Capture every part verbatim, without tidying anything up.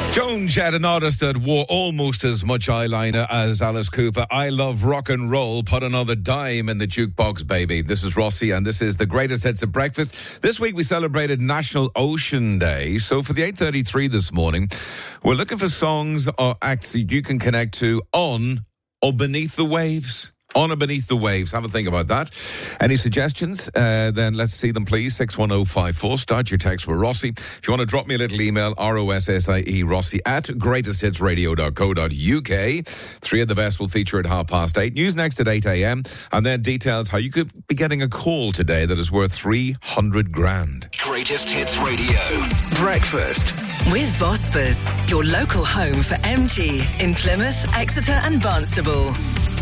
Joan Jett, an artist that wore almost as much eyeliner as Alice Cooper. I love rock and roll. Put another dime in the jukebox, baby. This is Rossi, and this is the greatest hits of breakfast. This week we celebrated National Ocean Day. So for the eight thirty-three this morning, we're looking for songs or acts that you can connect to on or beneath the waves. On or beneath the waves. Have a think about that. Any suggestions? Uh, then let's see them, please. six one oh five four. Start your text with Rossi. If you want to drop me a little email, R O S S I E Rossi at greatest hits radio dot co dot U K. Three of the best will feature at half past eight. News next at eight a.m. And then details how you could be getting a call today that is worth three hundred grand. Greatest Hits Radio. Breakfast. With Vosper's, your local home for M G in Plymouth, Exeter and Barnstable.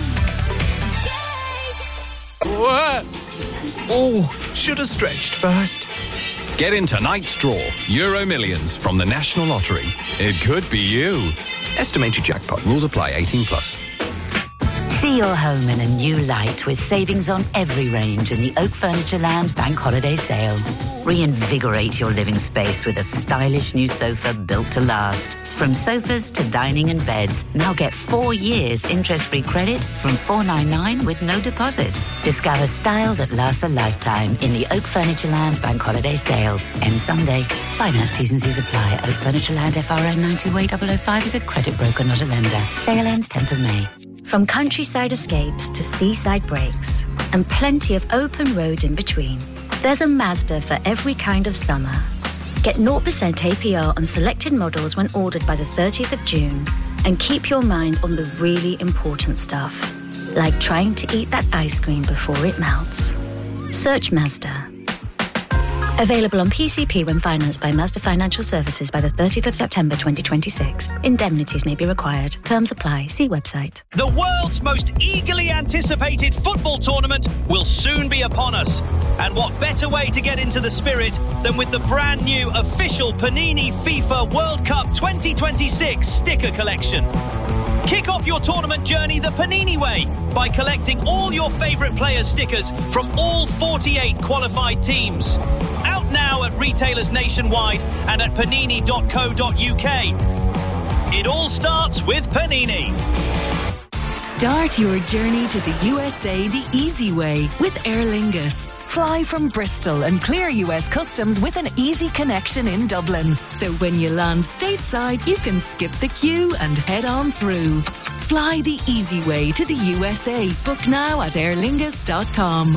What? Oh, should have stretched first. Get in tonight's draw. Euro Millions from the National Lottery. It could be you. Estimated jackpot. Rules apply. eighteen plus. See your home in a new light with savings on every range in the Oak Furniture Land Bank Holiday Sale. Reinvigorate your living space with a stylish new sofa built to last. From sofas to dining and beds, now get four years interest-free credit from four ninety-nine with no deposit. Discover style that lasts a lifetime in the Oak Furniture Land Bank Holiday Sale. Ends Sunday. Finance T's and C's apply. Oak Furniture Land F R N nine two A zero zero five is a credit broker, not a lender. Sale ends tenth of May. From countryside escapes to seaside breaks, and plenty of open roads in between, there's a Mazda for every kind of summer. Get zero percent A P R on selected models when ordered by the thirtieth of June, and keep your mind on the really important stuff, like trying to eat that ice cream before it melts. Search Mazda. Available on P C P when financed by Mazda Financial Services by the thirtieth of September twenty twenty-six. Indemnities may be required. Terms apply. See website. The world's most eagerly anticipated football tournament will soon be upon us. And what better way to get into the spirit than with the brand new official Panini FIFA World Cup twenty twenty-six sticker collection. Kick off your tournament journey the Panini way by collecting all your favourite players' stickers from all forty-eight qualified teams. Out now at retailers nationwide and at panini dot co dot U K. It all starts with Panini. Start your journey to the U S A the easy way with Aer Lingus. Fly from Bristol and clear U S customs with an easy connection in Dublin. So when you land stateside, you can skip the queue and head on through. Fly the easy way to the U S A. Book now at aer lingus dot com.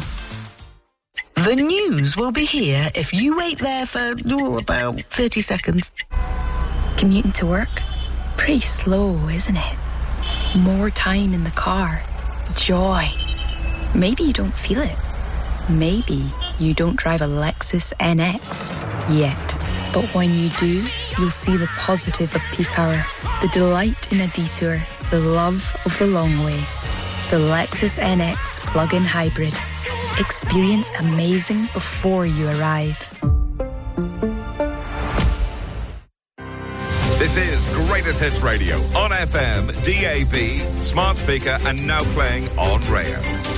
The news will be here if you wait there for oh, about thirty seconds. Commuting to work? Pretty slow, isn't it? More time in the car. Joy. Maybe you don't feel it. Maybe you don't drive a Lexus N X yet. But when you do, you'll see the positive of peak hour, the delight in a detour, the love of the long way. The Lexus N X plug-in hybrid. Experience amazing before you arrive. This is Greatest Hits Radio on F M, D A B, smart speaker, and now playing on rail.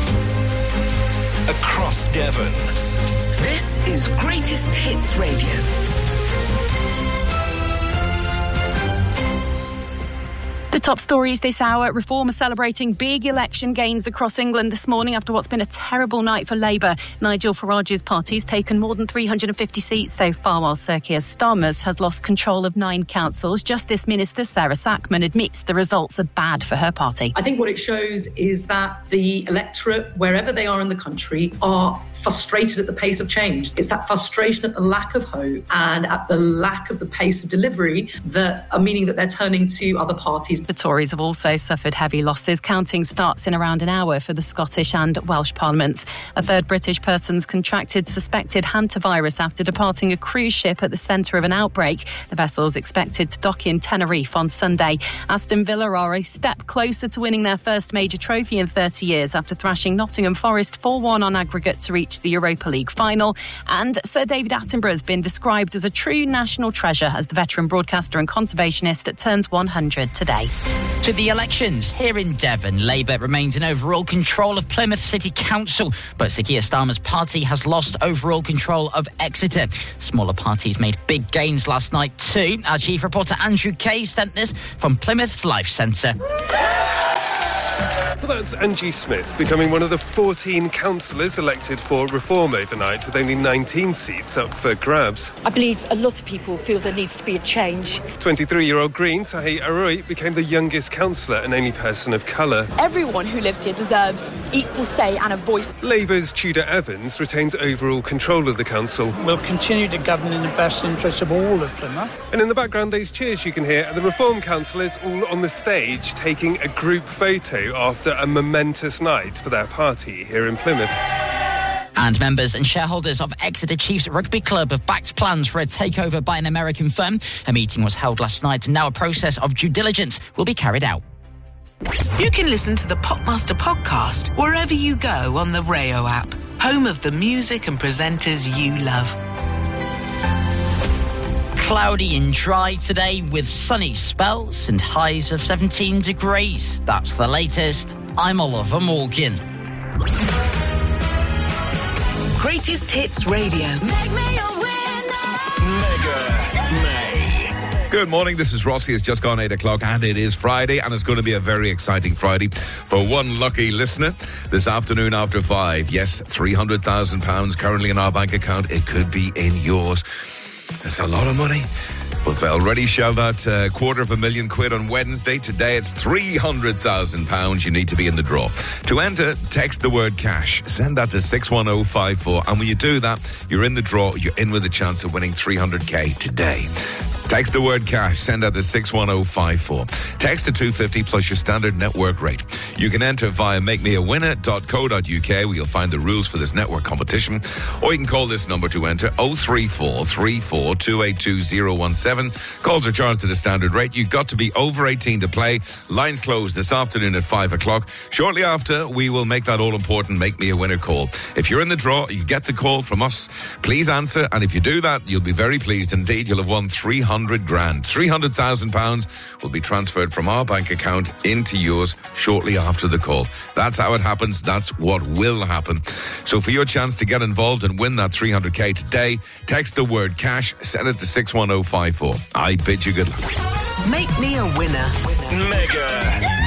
Across Devon. This is Greatest Hits Radio. The top stories this hour. Reform are celebrating big election gains across England this morning after what's been a terrible night for Labour. Nigel Farage's party's taken more than three hundred fifty seats so far, while Sir Keir Starmer's has lost control of nine councils. Justice Minister Sarah Sackman admits the results are bad for her party. I think what it shows is that the electorate, wherever they are in the country, are frustrated at the pace of change. It's that frustration at the lack of hope and at the lack of the pace of delivery that are meaning that they're turning to other parties. The Tories have also suffered heavy losses. Counting starts in around an hour for the Scottish and Welsh parliaments. A third British person's contracted suspected hantavirus after departing a cruise ship at the centre of an outbreak. The vessel's expected to dock in Tenerife on Sunday. Aston Villa are a step closer to winning their first major trophy in thirty years after thrashing Nottingham Forest four one on aggregate to reach the Europa League final. And Sir David Attenborough has been described as a true national treasure as the veteran broadcaster and conservationist turns one hundred today. To the elections here in Devon, Labour remains in overall control of Plymouth City Council, but Sir Keir Starmer's party has lost overall control of Exeter. Smaller parties made big gains last night too. Our chief reporter Andrew Kay sent this from Plymouth's Life Centre. Well, that's Angie Smith becoming one of the fourteen councillors elected for Reform overnight, with only nineteen seats up for grabs. I believe a lot of people feel there needs to be a change. twenty-three-year-old Green Sahi Arui became the youngest councillor and only person of colour. Everyone who lives here deserves equal say and a voice. Labour's Tudor Evans retains overall control of the council. We'll continue to govern in the best interest of all of Plymouth. And in the background, those cheers you can hear are the Reform councillors all on the stage taking a group photo after a momentous night for their party here in Plymouth. And members and shareholders of Exeter Chiefs Rugby Club have backed plans for a takeover by an American firm. A meeting was held last night and now a process of due diligence will be carried out. You can listen to the Popmaster podcast wherever you go on the Rayo app, home of the music and presenters you love. Cloudy and dry today with sunny spells and highs of seventeen degrees. That's the latest. I'm Oliver Morgan. Greatest Hits Radio. Make me a winner. Mega May. Good morning, this is Rossi. It's just gone eight o'clock and it is Friday, and it's going to be a very exciting Friday for one lucky listener this afternoon after five. Yes, three hundred thousand pounds currently in our bank account. It could be in yours. That's a lot of money. We've already shelled out a quarter of a million quid on Wednesday. Today it's three hundred thousand pounds. You need to be in the draw. To enter, text the word cash. Send that to six one oh five four. And when you do that, you're in the draw. You're in with a chance of winning three hundred k today. Text the word cash. Send out to six one oh five four. Text to two fifty plus your standard network rate. You can enter via make me a winner dot co dot uk, where you'll find the rules for this network competition. Or you can call this number to enter oh three four, three four, two eight two, oh one seven. Calls are charged at a standard rate. You've got to be over eighteen to play. Lines closed this afternoon at five o'clock. Shortly after, we will make that all-important Make Me a Winner call. If you're in the draw, you get the call from us. Please answer, and if you do that, you'll be very pleased indeed. You'll have won three hundred grand. three hundred thousand pounds will be transferred from our bank account into yours shortly after the call. That's how it happens. That's what will happen. So for your chance to get involved and win that three hundred k today, text the word cash, send it to six one oh five four. I bid you good luck. Make me a winner. Mega